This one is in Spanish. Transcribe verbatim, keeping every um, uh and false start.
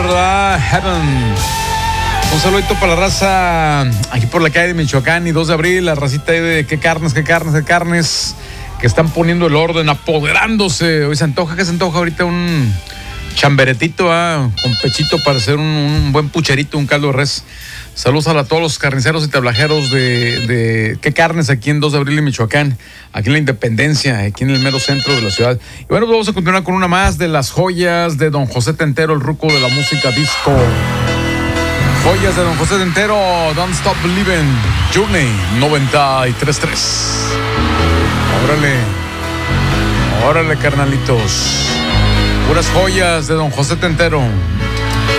¿verdad? Heaven. Un saludito para la raza aquí por la calle de Michoacán y dos de abril, la racita ahí de qué carnes, qué carnes, qué carnes, que están poniendo el orden, apoderándose. Hoy se antoja, ¿qué se antoja ahorita? Un chamberetito, ¿eh? Con pechito para hacer un, un buen pucherito, un caldo de res. Saludos a todos los carniceros y tablajeros de, de qué carnes aquí en dos de abril en Michoacán, aquí en la Independencia, aquí en el mero centro de la ciudad. Y bueno, vamos a continuar con una más de las joyas de don José Tentero, el ruco de la música disco. Joyas de don José Tentero, Don't Stop Believing, Journey noventa y tres punto tres. Órale, órale carnalitos. Puras joyas de don José Tentero.